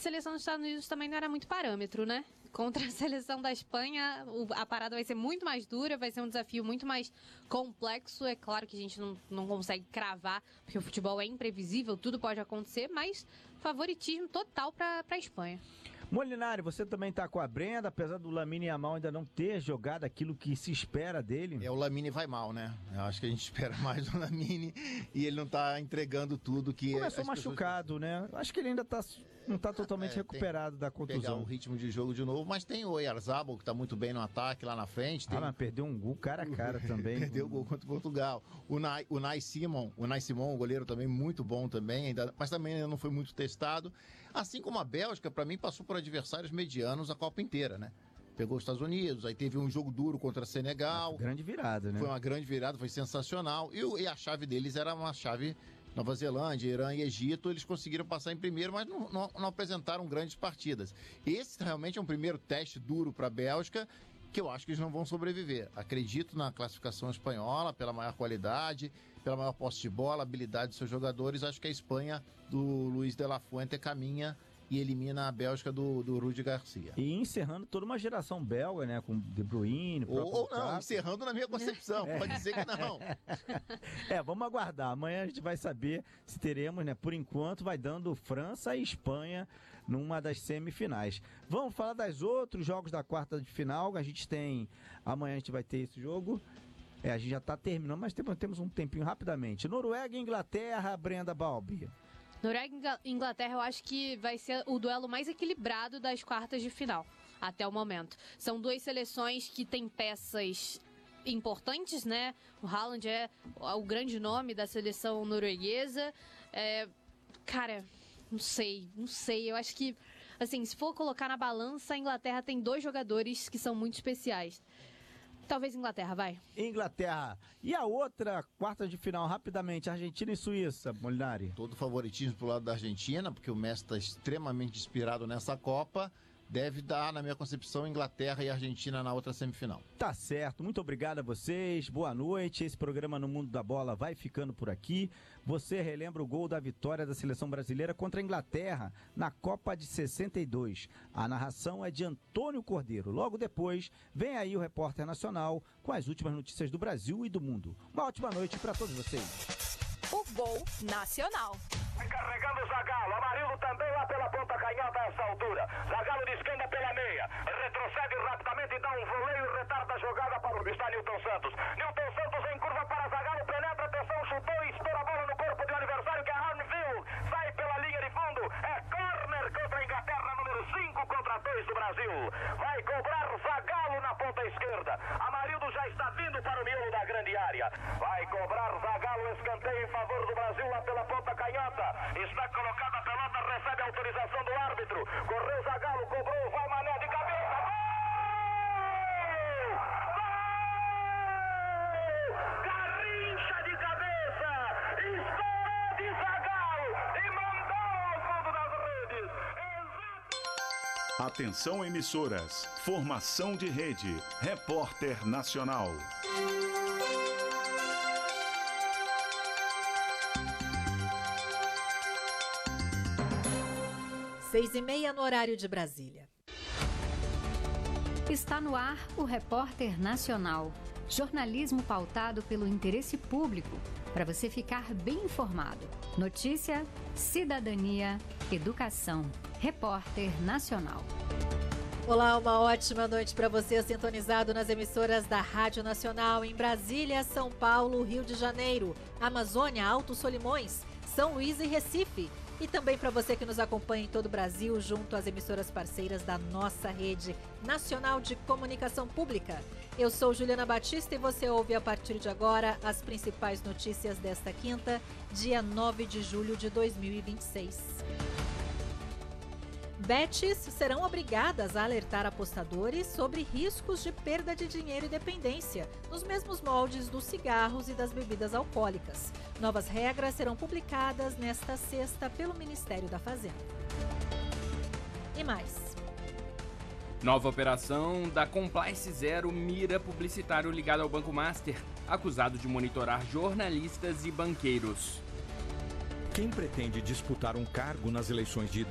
seleção dos Estados Unidos também não era muito parâmetro, né? Contra a seleção da Espanha, a parada vai ser muito mais dura, vai ser um desafio muito mais complexo. É claro que a gente não consegue cravar, porque o futebol é imprevisível, tudo pode acontecer, mas favoritismo total para a Espanha. Molinari, você também está com a Brenda, apesar do Lamine Yamal ainda não ter jogado aquilo que se espera dele. O Lamine vai mal, né? Eu acho que a gente espera mais do Lamine e ele não está entregando tudo que... Começou machucado, né? Acho que ele ainda não está totalmente recuperado da contusão. Pegar o ritmo de jogo de novo, mas tem o Oyarzabal, que está muito bem no ataque lá na frente. Mas perdeu um gol cara a cara também. Perdeu o gol contra o Portugal. O Unai Simon, o goleiro também muito bom também, mas também ainda não foi muito testado. Assim como a Bélgica, para mim, passou por adversários medianos a Copa inteira, né? Pegou os Estados Unidos, aí teve um jogo duro contra Senegal. Uma grande virada, né? Foi uma grande virada, foi sensacional. E a chave deles era uma chave Nova Zelândia, Irã e Egito. Eles conseguiram passar em primeiro, mas não apresentaram grandes partidas. Esse realmente é um primeiro teste duro para a Bélgica, que eu acho que eles não vão sobreviver. Acredito na classificação espanhola, pela maior qualidade, pela maior posse de bola, habilidade dos seus jogadores. Acho que a Espanha do Luis de la Fuente caminha e elimina a Bélgica do Rudi Garcia. E encerrando toda uma geração belga, né? Com De Bruyne... Ou não, encerrando na minha concepção. Pode dizer que não. Vamos aguardar. Amanhã a gente vai saber se teremos, né? Por enquanto vai dando França e Espanha numa das semifinais. Vamos falar dos outros jogos da quarta de final. A gente tem... Amanhã a gente vai ter esse jogo. A gente já está terminando, mas temos um tempinho rapidamente. Noruega e Inglaterra, Brenda Balbi. Noruega e Inglaterra, eu acho que vai ser o duelo mais equilibrado das quartas de final, até o momento. São duas seleções que têm peças importantes, né? O Haaland é o grande nome da seleção norueguesa. Cara, não sei. Eu acho que, assim, se for colocar na balança, a Inglaterra tem dois jogadores que são muito especiais. Talvez Inglaterra, vai. Inglaterra. E a outra quarta de final, rapidamente, Argentina e Suíça, Molinari. Todo favoritismo pro lado da Argentina, porque o Messi está extremamente inspirado nessa Copa. Deve dar, na minha concepção, Inglaterra e Argentina na outra semifinal. Tá certo. Muito obrigado a vocês. Boa noite. Esse programa No Mundo da Bola vai ficando por aqui. Você relembra o gol da vitória da seleção brasileira contra a Inglaterra na Copa de 62. A narração é de Antônio Cordeiro. Logo depois, vem aí o Repórter Nacional com as últimas notícias do Brasil e do mundo. Uma ótima noite para todos vocês. O Gol Nacional. Carregando o Zagallo, Amarildo também lá pela ponta canhota a essa altura. Zagallo de esquerda pela meia, retrocede rapidamente e dá um voleio e retarda a jogada para o está Nilton Santos. Nilton Santos em curva para Zagallo, penetra, atenção, chutou e estoura a bola no corpo do adversário que é Arnfield. Sai pela linha de fundo, é corner contra a Inglaterra, número 5 contra 2 do Brasil. Vai cobrar Zagallo na ponta esquerda. Amarildo já está vindo para o miolo da grande área. Vai cobrar Zagallo, escanteio em favor do Brasil lá pela ponta canhota. Está colocada a pelota, recebe a autorização do árbitro. Correu Zagallo, cobrou, vai Mané de cabeça. Gol! Garrincha de cabeça. Estourou de Zagallo e mandou ao fundo das redes. Atenção emissoras. Formação de rede. Repórter Nacional. 6h30 no horário de Brasília. Está no ar o Repórter Nacional. Jornalismo pautado pelo interesse público, para você ficar bem informado. Notícia, cidadania, educação. Repórter Nacional. Olá, uma ótima noite para você sintonizado nas emissoras da Rádio Nacional em Brasília, São Paulo, Rio de Janeiro, Amazônia, Alto Solimões, São Luís e Recife. E também para você que nos acompanha em todo o Brasil, junto às emissoras parceiras da nossa rede nacional de comunicação pública. Eu sou Juliana Batista e você ouve a partir de agora as principais notícias desta quinta, dia 9 de julho de 2026. Bets serão obrigadas a alertar apostadores sobre riscos de perda de dinheiro e dependência, nos mesmos moldes dos cigarros e das bebidas alcoólicas. Novas regras serão publicadas nesta sexta pelo Ministério da Fazenda. E mais. Nova operação da Compliance Zero mira publicitário ligado ao Banco Master, acusado de monitorar jornalistas e banqueiros. Quem pretende disputar um cargo nas eleições de